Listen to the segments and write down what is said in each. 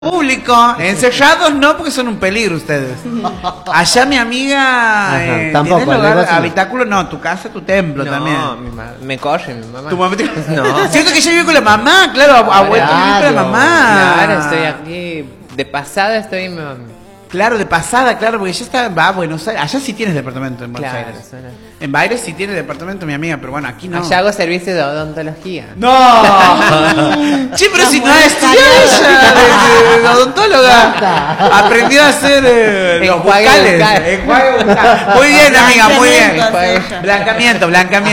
Público, encerrados no, porque son un peligro ustedes. Allá mi amiga, tampoco, ¿tienes lugar, habitáculo? No, tu casa, tu templo también. No, me corre mi mamá. ¿Tu mamá te... No. Siento que ella vive con la mamá, claro, ha vuelto a vivir con la mamá. Claro, estoy aquí, de pasada estoy en mi mamá. Claro, de pasada, claro, porque ella está, va a Buenos Aires. Allá sí tienes departamento en Buenos Aires. Suena. En Baires sí tiene departamento mi amiga, pero bueno, aquí no. Allá hago servicio de odontología. ¡No! Sí, pero si no es ella de odontóloga. Aprendió a hacer los bucales. Enjuague bucal. Muy bien, amiga, muy bien. Blancamiento.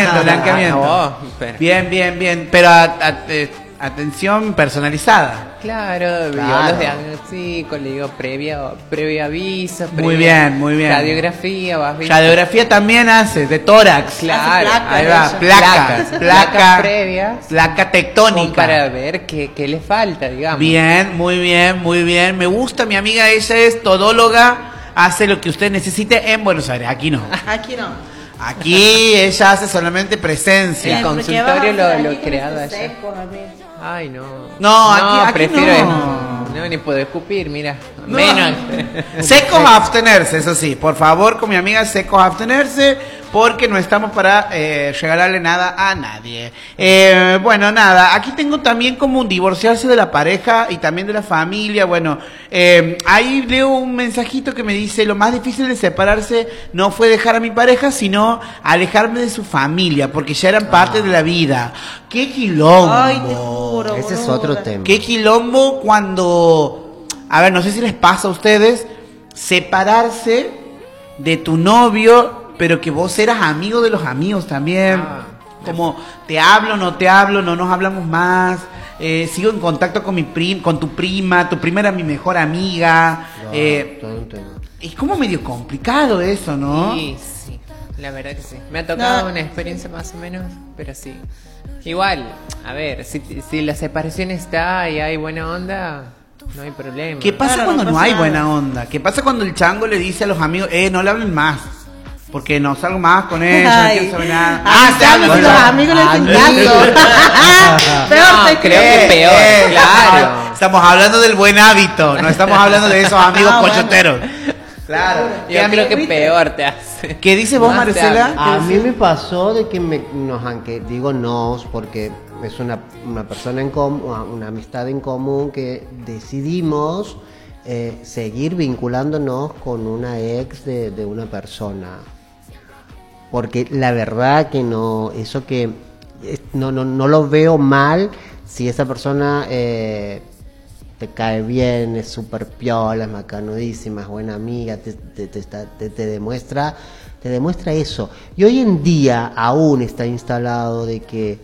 Bien. Pero atención personalizada. Claro, los diagnósticos, le digo previo aviso. Muy bien. Radiografía, radiografía también hace, de tórax. Claro, ahí va, placas previas. Placa tectónica. Para ver qué le falta, digamos. Bien, muy bien. Me gusta, mi amiga, ella es todóloga, hace lo que usted necesite en Buenos Aires, aquí no. Aquí ella hace solamente presencia. El consultorio lo he creado allá. Ay, no. No, aquí prefiero no. Ni puedo escupir, mira. No. Menos. Secos a abstenerse, eso sí. Por favor, con mi amiga, secos a abstenerse, porque no estamos para regalarle nada a nadie. Bueno, nada. Aquí tengo también como un divorciarse de la pareja y también de la familia. Bueno, ahí leo un mensajito que me dice: lo más difícil de separarse no fue dejar a mi pareja, sino alejarme de su familia, porque ya eran parte de la vida. ¡Qué quilombo! Ay, te juro, ese es otro tema. ¡Qué quilombo cuando... A ver, no sé si les pasa a ustedes separarse de tu novio, pero que vos eras amigo de los amigos también. Como te hablo, no nos hablamos más. Sigo en contacto con con tu prima era mi mejor amiga. Es como medio complicado eso, ¿no? Sí, la verdad que sí. Me ha tocado una experiencia más o menos, pero sí. Igual, a ver, si la separación está y hay buena onda, no hay problema. ¿Qué pasa cuando no hay buena onda? ¿Qué pasa cuando el chango le dice a los amigos, no le hablen más? Porque no salgo más con ella, no quiero saber nada. Se hablan con los amigos les encanta. Peor, creo que peor, claro. Estamos hablando del buen hábito, no estamos hablando de esos amigos cochoteros. Claro. Yo creo que peor te hace. ¿Qué dices vos, Marcela? A mí me pasó de que aunque digo no, porque es una persona en común, una amistad en común, que decidimos seguir vinculándonos con una ex de una persona. Porque la verdad que no, eso que no lo veo mal si esa persona te cae bien, es súper piola, es macanudísima, es buena amiga, te demuestra eso. Y hoy en día aún está instalado de que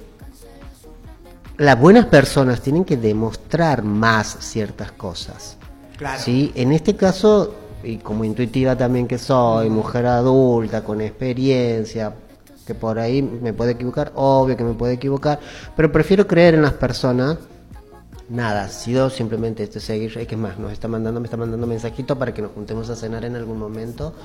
las buenas personas tienen que demostrar más ciertas cosas. Claro. ¿Sí? En este caso, y como intuitiva también que soy, mujer adulta, con experiencia, que por ahí me puede equivocar, obvio que me puede equivocar, pero prefiero creer en las personas. Nada, ha sido simplemente seguir. Es que es más, me está mandando mensajito para que nos juntemos a cenar en algún momento.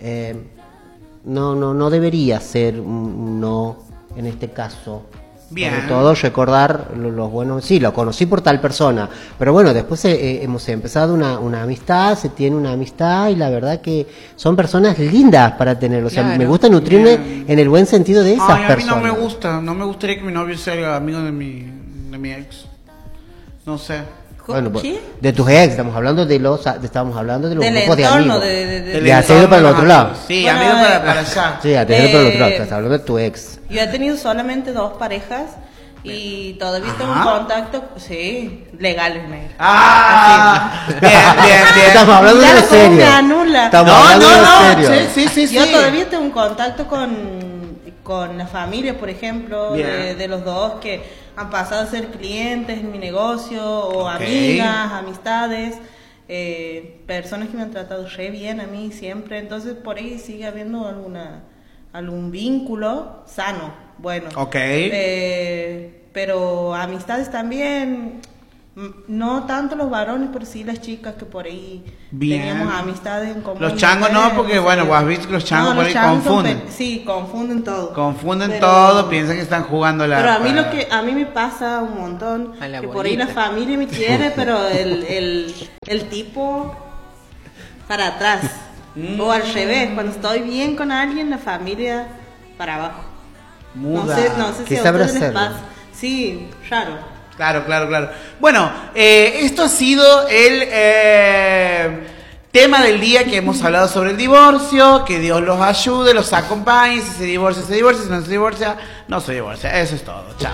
No debería ser un no en este caso. Bien. Sobre todo recordar los buenos. Sí, lo conocí por tal persona, pero bueno, después hemos empezado una amistad, se tiene una amistad y la verdad que son personas lindas para tener. O sea, claro, me gusta nutrirme en el buen sentido de esas personas. A mí no me gustaría que mi novio sea amigo de mi ex. No sé. Bueno, ¿Qué? de tus ex, estamos hablando de los grupos de amigos. De has ido para el otro lado. Sí, Bueno, amigo para allá. Sí, has ido para el otro lado. Estás hablando de tu ex. Yo he tenido solamente 2 parejas y todavía tengo un contacto, sí, legales, negro. Bien. Estamos hablando de lo serio. Me anula. Estamos hablando de lo serio. Sí. Yo todavía tengo un contacto con la familia, por ejemplo, de los dos que han pasado a ser clientes en mi negocio o amigas, amistades, personas que me han tratado re bien a mí siempre. Entonces por ahí sigue habiendo algún vínculo sano, bueno. Ok. Pero amistades también, No tanto los varones, pero sí las chicas que por ahí teníamos amistades en común. Los changos no, porque bueno, vos has visto que los changos por ahí confunden. Sí, confunden todo. Confunden todo, piensan que están jugando la... Pero a mí a mí me pasa un montón, que por ahí la familia me quiere, pero el tipo para atrás. O al revés, cuando estoy bien con alguien, la familia para abajo. Muda. No sé ¿Qué si a sabrá ustedes les hacerlo? pasa. Sí, raro. Claro. Bueno, esto ha sido el tema del día que hemos hablado sobre el divorcio. Que Dios los ayude, los acompañe. Si se divorcia, se divorcia. Si no se divorcia, no se divorcia. Eso es todo. Chao.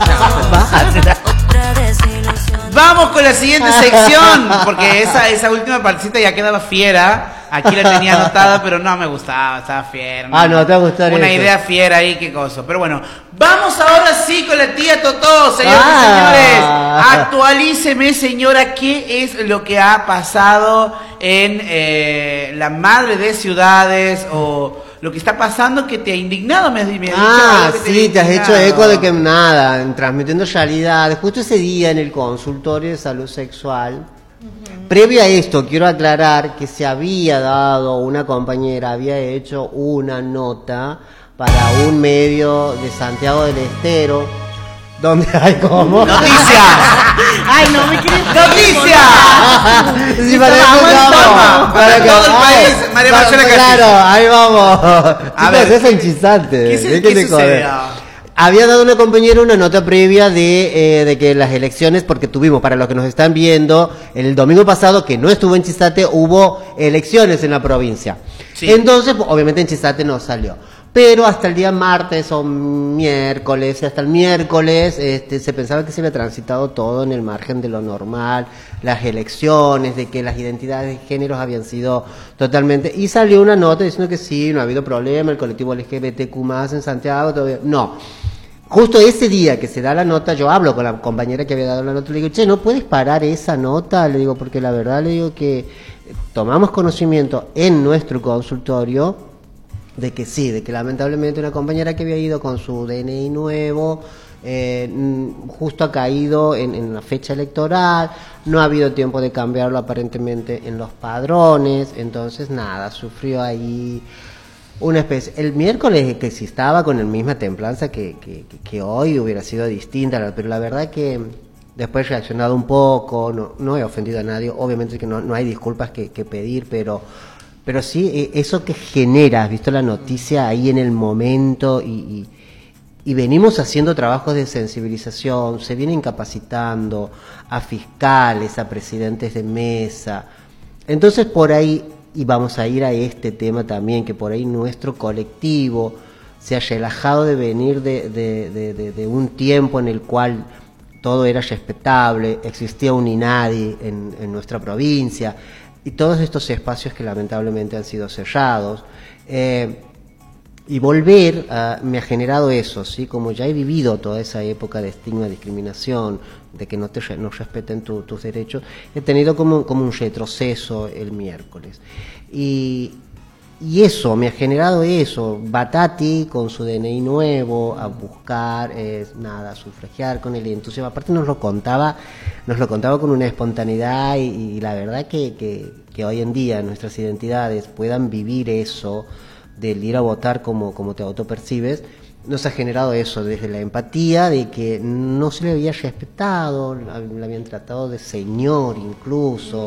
Vamos con la siguiente sección, porque esa última partecita ya quedaba fiera. Aquí la tenía anotada, pero no me gustaba, estaba fiera. No te va a gustar una eso. idea fiera ahí, qué cosa. Pero bueno, vamos ahora sí con la tía Totó, señores y señores. Actualíceme, señora, qué es lo que ha pasado en la madre de ciudades o lo que está pasando que te ha indignado, me has dicho. Sí, te has hecho eco de que nada, transmitiendo realidad. Justo ese día en el consultorio de salud sexual, previo a esto, quiero aclarar que se había dado, una compañera había hecho una nota para un medio de Santiago del Estero, donde hay como... ¡Noticias! Ay, no me quieres. ¡Noticias! Sí, para todo el país, María Marcela Castillo. Claro, ahí vamos. A ver, es enchistante. ¿Qué sucedió? Había dado una compañera una nota previa de que las elecciones, porque tuvimos, para los que nos están viendo, el domingo pasado, que no estuvo en Chisate, hubo elecciones en la provincia. Sí. Entonces, obviamente en Chisate no salió. Pero hasta el día martes o miércoles, hasta el miércoles, se pensaba que se había transitado todo en el margen de lo normal, las elecciones, de que las identidades de géneros habían sido totalmente... Y salió una nota diciendo que sí, no ha habido problema, el colectivo LGBTQ+ en Santiago todavía... No. Justo ese día que se da la nota, yo hablo con la compañera que había dado la nota, le digo, che, ¿no puedes parar esa nota? Le digo, porque la verdad le digo que tomamos conocimiento en nuestro consultorio de que sí, de que lamentablemente una compañera que había ido con su DNI nuevo, justo ha caído en la fecha electoral, no ha habido tiempo de cambiarlo aparentemente en los padrones, entonces nada, sufrió ahí... una especie, el miércoles que si estaba con la misma templanza que hoy hubiera sido distinta, pero la verdad que después he reaccionado un poco, no he ofendido a nadie, obviamente que no hay disculpas que pedir, pero sí, eso que genera, has visto la noticia ahí en el momento y venimos haciendo trabajos de sensibilización, se vienen capacitando a fiscales, a presidentes de mesa, entonces por ahí... Y vamos a ir a este tema también, que por ahí nuestro colectivo se ha relajado de venir de un tiempo en el cual todo era respetable, existía un INADI en nuestra provincia, y todos estos espacios que lamentablemente han sido cerrados. Y volver me ha generado eso, ¿sí? Como ya he vivido toda esa época de estigma, discriminación, de que no respeten tus derechos, he tenido como un retroceso el miércoles. Y eso, me ha generado eso, Batati con su DNI nuevo, a buscar, a sufragiar con el entusiasmo. Aparte nos lo contaba con una espontaneidad y la verdad que hoy en día nuestras identidades puedan vivir eso, del ir a votar como te autopercibes, nos ha generado eso, desde la empatía de que no se le había respetado, la habían tratado de señor incluso.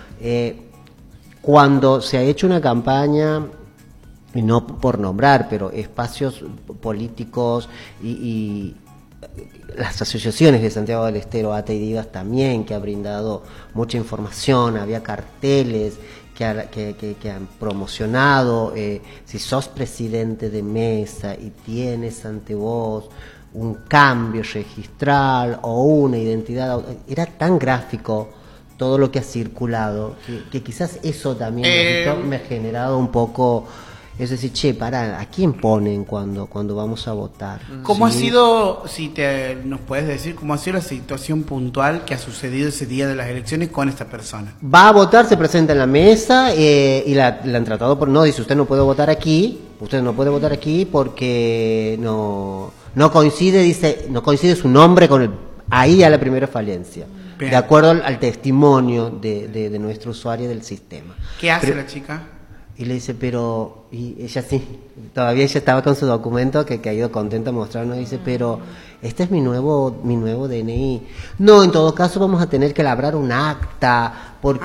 Cuando se ha hecho una campaña, y no por nombrar, pero espacios políticos y las asociaciones de Santiago del Estero, ATA y Divas también, que ha brindado mucha información, había carteles que han promocionado, si sos presidente de mesa y tienes ante vos un cambio registral o una identidad, era tan gráfico todo lo que ha circulado, que quizás eso también me ha generado un poco, es decir, che, pará, ¿a quién ponen cuando vamos a votar? ¿Cómo ¿Sí? ha sido, nos puedes decir, cómo ha sido la situación puntual que ha sucedido ese día de las elecciones con esta persona? Va a votar, se presenta en la mesa y la han tratado por, no, dice, usted no puede votar aquí porque no coincide, dice, no coincide su nombre con ahí a la primera falencia. de acuerdo al testimonio de nuestro usuario del sistema. ¿Qué hace la chica? Y le dice, pero, y ella sí, todavía ella estaba con su documento que ha ido contenta a mostrarnos, dice, pero este es mi nuevo DNI. No, en todo caso vamos a tener que labrar un acta